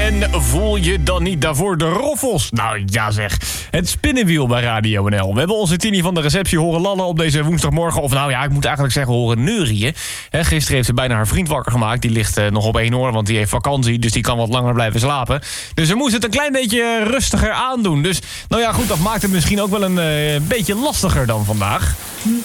En voel je dan niet daarvoor de roffels? Nou ja zeg, het spinnenwiel bij Radio NL. We hebben onze Tini van de receptie horen lallen op deze woensdagmorgen. Of nou ja, ik moet eigenlijk zeggen horen neurieën. Gisteren heeft ze bijna haar vriend wakker gemaakt. Die ligt nog op 1 oor, want die heeft vakantie. Dus die kan wat langer blijven slapen. Dus ze moest het een klein beetje rustiger aandoen. Dus nou ja goed, dat maakt het misschien ook wel een beetje lastiger dan vandaag.